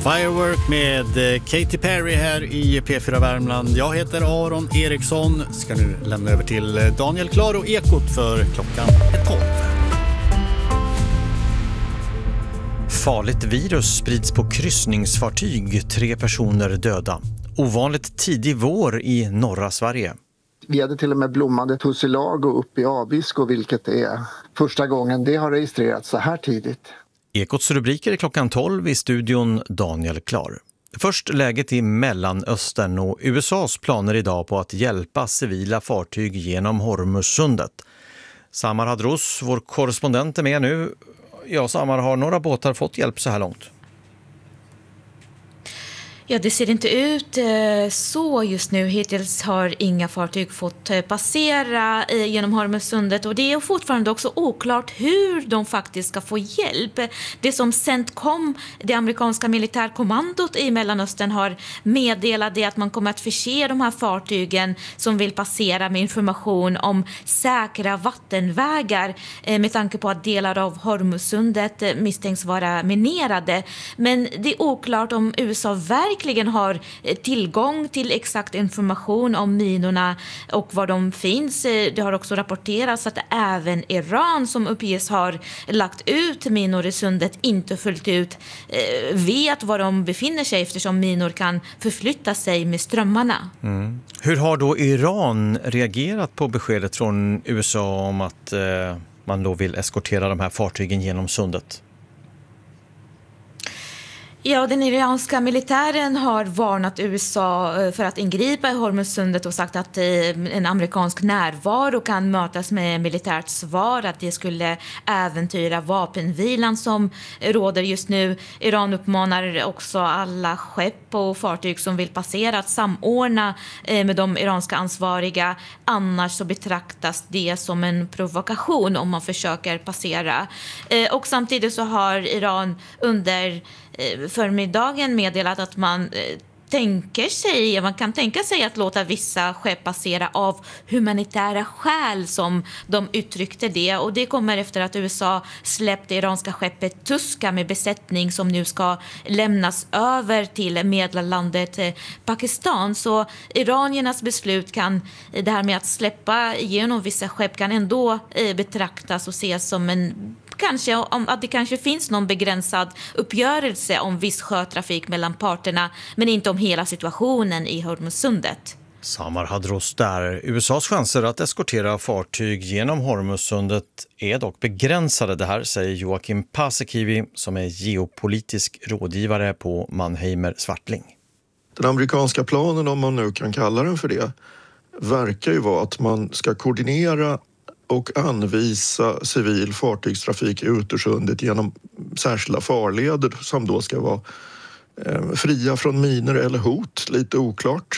Firework med Katy Perry här i P4 Värmland. Jag heter Aron Eriksson. Ska nu lämna över till Daniel Klar och Ekot för klockan 12. Farligt virus sprids på kryssningsfartyg. 3 personer döda. Ovanligt tidig vår i norra Sverige. Vi hade till och med blommande tussilago uppe i Abisko, vilket är första gången det har registrerats så här tidigt. Ekots rubriker är klockan 12 i studion Daniel Klar. Först läget i Mellanöstern och USAs planer idag på att hjälpa civila fartyg genom Hormuzsundet. Samar Hadros, vår korrespondent, är med nu. Ja, Samar, har några båtar fått hjälp så här långt? Ja, det ser inte ut så just nu. Hittills har inga fartyg fått passera genom Hormuzsundet och det är fortfarande också oklart hur de faktiskt ska få hjälp. Det som CENTCOM, det amerikanska militärkommandot i Mellanöstern, har meddelat är att man kommer att förse de här fartygen som vill passera med information om säkra vattenvägar med tanke på att delar av Hormuzsundet misstänks vara minerade. Men det är oklart om USA verkligen har tillgång till exakt information om minorna och var de finns. Det har också rapporterats att även Iran, som uppges har lagt ut minor i sundet, inte fullt ut vet var de befinner sig eftersom minor kan förflytta sig med strömmarna. Hur har då Iran reagerat på beskedet från USA om att man då vill eskortera de här fartygen genom sundet? Ja, den iranska militären har varnat USA för att ingripa i Hormuzsundet och sagt att en amerikansk närvaro kan mötas med militärt svar, att det skulle äventyra vapenvilan som råder just nu. Iran uppmanar också alla skepp och fartyg som vill passera att samordna med de iranska ansvariga. Annars så betraktas det som en provokation om man försöker passera. Och samtidigt så har Iran under förmiddagen meddelat att man kan tänka sig att låta vissa skepp passera av humanitära skäl, som de uttryckte det. Och det kommer efter att USA släppte iranska skeppet Tuska med besättning som nu ska lämnas över till medlandet Pakistan. Så iraniernas beslut det här med att släppa igenom vissa skepp kan ändå betraktas och ses som att det kanske finns någon begränsad uppgörelse om viss sjötrafik mellan parterna, men inte om hela situationen i Hormuzsundet. Samar Hadros där. USAs chanser att eskortera fartyg genom Hormuzsundet är dock begränsade. Det här säger Joakim Paasikivi som är geopolitisk rådgivare på Mannheimer Swartling. Den amerikanska planen, om man nu kan kalla den för det, verkar ju vara att man ska koordinera och anvisa civil fartygstrafik i Utersundet genom särskilda farleder som då ska vara fria från miner eller hot, lite oklart.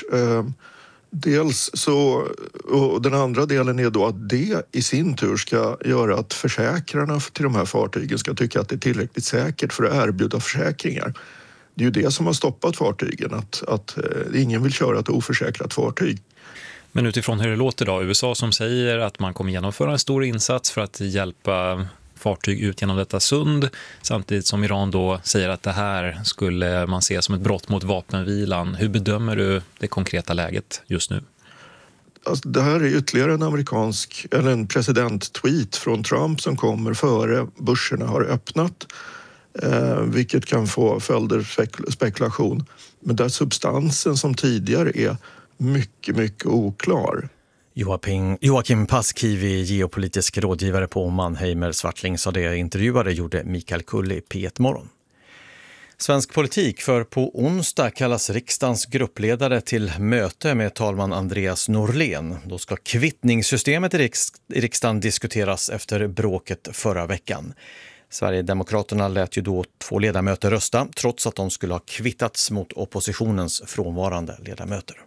Dels så, och den andra delen är då att det i sin tur ska göra att försäkrarna till de här fartygen ska tycka att det är tillräckligt säkert för att erbjuda försäkringar. Det är ju det som har stoppat fartygen, att ingen vill köra ett oförsäkrat fartyg. Men utifrån hur det låter då, USA som säger att man kommer genomföra en stor insats för att hjälpa fartyg ut genom detta sund, samtidigt som Iran då säger att det här skulle man se som ett brott mot vapenvilan. Hur bedömer du det konkreta läget just nu? Alltså, det här är ytterligare en president-tweet från Trump som kommer före börserna har öppnat, vilket kan få följder spekulation. Men där substansen som tidigare är mycket, mycket oklar. Joakim Paasikivi, geopolitisk rådgivare på Mannheimer Swartling, sa det. Intervjuare gjorde Mikael Kulli, P1 Morgon. Svensk politik, för på onsdag kallas riksdagens gruppledare till möte med talman Andreas Norlén. Då ska kvittningssystemet i riksdagen diskuteras efter bråket förra veckan. Sverigedemokraterna lät ju då 2 ledamöter rösta trots att de skulle ha kvittats mot oppositionens frånvarande ledamöter.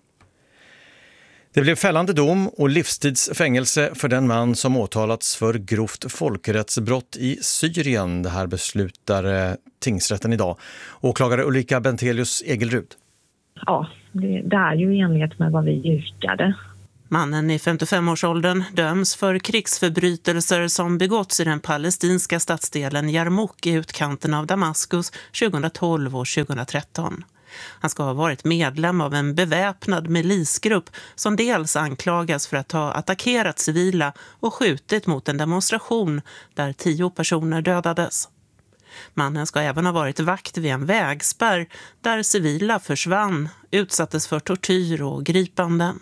Det blev fällande dom och livstidsfängelse för den man som åtalats för grovt folkrättsbrott i Syrien. Det här beslutar tingsrätten idag. Åklagare Ulrika Bentelius Egelrud. Ja, det är ju i enlighet med vad vi yrkade. Mannen i 55-årsåldern döms för krigsförbrytelser som begåtts i den palestinska stadsdelen Jarmouk i utkanten av Damaskus 2012 och 2013. Han ska ha varit medlem av en beväpnad milisgrupp som dels anklagas för att ha attackerat civila och skjutit mot en demonstration där 10 personer dödades. Mannen ska även ha varit vakt vid en vägspärr där civila försvann, utsattes för tortyr och gripanden.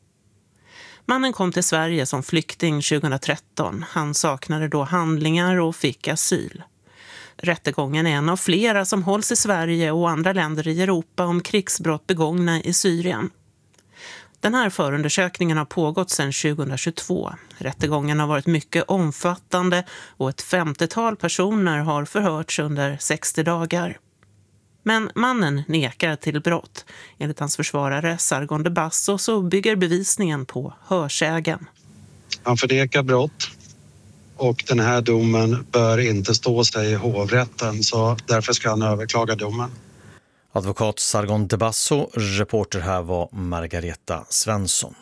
Mannen kom till Sverige som flykting 2013. Han saknade då handlingar och fick asyl. Rättegången är en av flera som hålls i Sverige och andra länder i Europa om krigsbrott begångna i Syrien. Den här förundersökningen har pågått sedan 2022. Rättegången har varit mycket omfattande och ett 50-tal personer har förhörts under 60 dagar. Men mannen nekar till brott. Enligt hans försvarare Sargon de Basso så bygger bevisningen på hörsägen. Han förnekar brott och den här domen bör inte stå sig i hovrätten, så därför ska han överklaga domen. Advokat Sargon de Basso, reporter här var Margareta Svensson.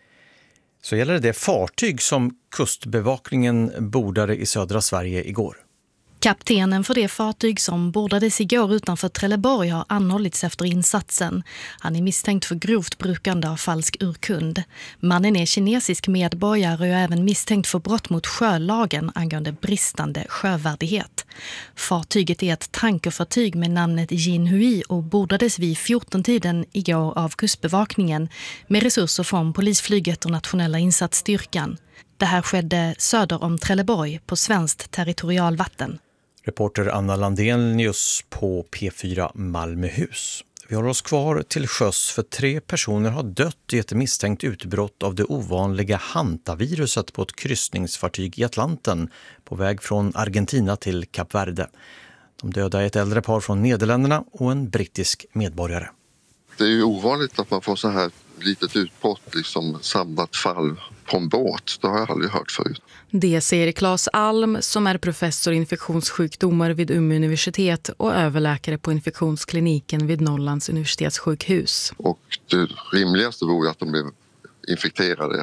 Så gäller det fartyg som kustbevakningen bordade i södra Sverige igår. Kaptenen för det fartyg som bordades igår utanför Trelleborg har anhållits efter insatsen. Han är misstänkt för grovt brukande av falsk urkund. Mannen är kinesisk medborgare och är även misstänkt för brott mot sjölagen angående bristande sjövärdighet. Fartyget är ett tankerfartyg med namnet Jinhui och bordades vid 14-tiden igår av kustbevakningen med resurser från polisflyget och nationella insatsstyrkan. Det här skedde söder om Trelleborg på svenskt territorialvatten. Reporter Anna Landenius på P4 Malmöhus. Vi håller oss kvar till sjöss för 3 personer har dött i ett misstänkt utbrott av det ovanliga hantaviruset på ett kryssningsfartyg i Atlanten på väg från Argentina till Kap Verde. De döda är ett äldre par från Nederländerna och en brittisk medborgare. Det är ju ovanligt att man får så här litet utbrott, liksom samlat fall på en båt. Det har jag aldrig hört förut. Det säger Claes Alm som är professor i infektionssjukdomar vid Umeå universitet och överläkare på infektionskliniken vid Norrlands universitetssjukhus. Och det rimligaste vore att de blev infekterade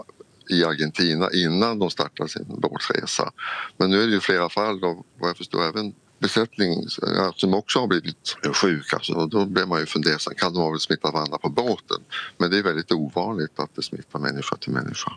i Argentina innan de startade sin båtresa. Men nu är det ju flera fall och vad jag förstår även besättning som också har blivit sjuka, så då blir man ju fundersam. Kan de ha väl smittat varandra på båten? Men det är väldigt ovanligt att det smittar människa till människa.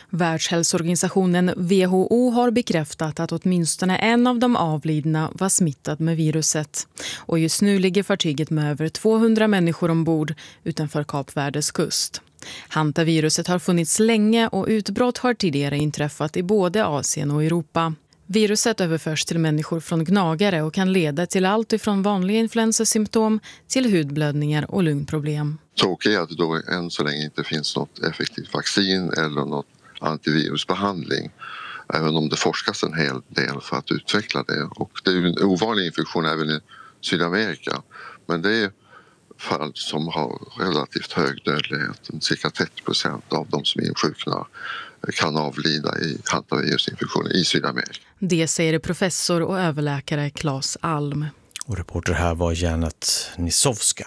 Världshälsoorganisationen WHO har bekräftat att åtminstone en av de avlidna var smittad med viruset. Och just nu ligger fartyget med över 200 människor ombord utanför Kap Verdes kust. Hantaviruset har funnits länge och utbrott har tidigare inträffat i både Asien och Europa. Viruset överförs till människor från gnagare och kan leda till allt ifrån vanliga influensasymptom till hudblödningar och lungproblem. Tråkigt är att det då än så länge inte finns något effektivt vaccin eller något antivirusbehandling. Även om det forskas en hel del för att utveckla det. Och det är ju en ovanlig infektion även i Sydamerika. Men det är fall som har relativt hög dödlighet. Cirka 30% av de som insjuknar kan avlida i hantavirusinfektioner i Sydamerika. Det säger professor och överläkare Claes Alm. Och reporter här var Janet Nisovska.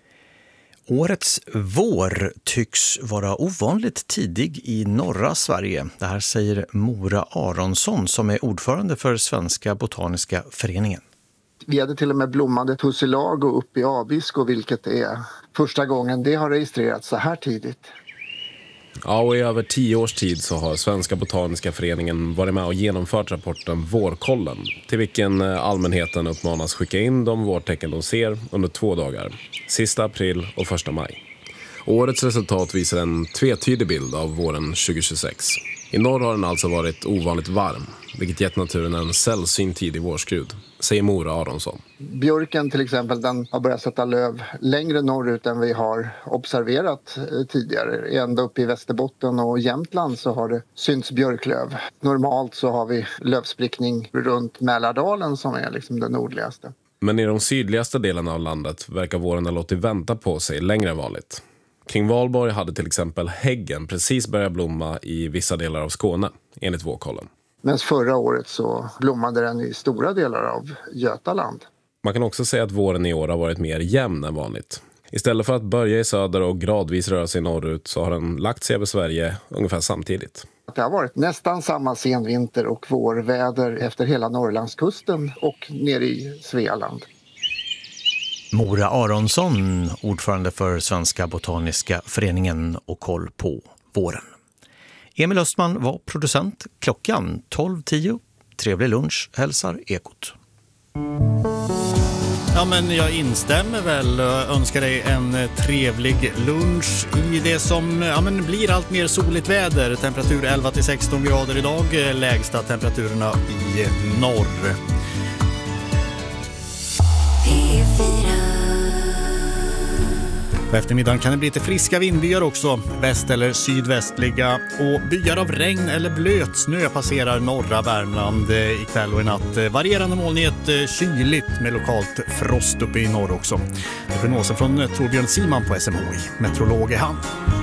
Årets vår tycks vara ovanligt tidig i norra Sverige. Det här säger Mora Aronsson som är ordförande för Svenska Botaniska föreningen. Vi hade till och med blommande tussilago uppe i Abisko, vilket är första gången det har registrerats så här tidigt. Ja, och i över 10 års tid så har Svenska Botaniska föreningen varit med och genomfört rapporten Vårkollen, till vilken allmänheten uppmanas skicka in de vårtecken de ser under 2 dagar, sista april och 1 maj. Årets resultat visar en tvetydig bild av våren 2026. I norr har den alltså varit ovanligt varm, vilket gett naturen en sällsynt tidig vårskrud, säger Mora Aronsson. Björken till exempel, den har börjat sätta löv längre norrut än vi har observerat tidigare. Ända upp i Västerbotten och Jämtland så har det synts björklöv. Normalt så har vi lövsprickning runt Mälardalen som är liksom den nordligaste. Men i de sydligaste delarna av landet verkar våren ha låtit vänta på sig längre än vanligt. Kring Valborg hade till exempel häggen precis börjat blomma i vissa delar av Skåne, enligt Vårkollen. Men förra året så blommade den i stora delar av Götaland. Man kan också säga att våren i år har varit mer jämn än vanligt. Istället för att börja i söder och gradvis röra sig norrut så har den lagt sig över Sverige ungefär samtidigt. Det har varit nästan samma senvinter och vårväder efter hela Norrlandskusten och ner i Svealand. Mora Aronsson, ordförande för Svenska botaniska föreningen och koll på våren. Emil Östman var producent. Klockan 12:10. Trevlig lunch, hälsar Ekot. Ja, men jag instämmer väl och önskar dig en trevlig lunch i det som blir allt mer soligt väder. Temperatur 11-16 grader idag, lägsta temperaturerna i norr. På eftermiddagen kan det bli lite friska vindbyar också, väst- eller sydvästliga, och byar av regn eller blötsnö passerar norra Värmland ikväll och i natt. Varierande molnighet, kyligt med lokalt frost uppe i norr också. Det är prognosen från Torbjörn Simon på SMHI. Meteorolog är han.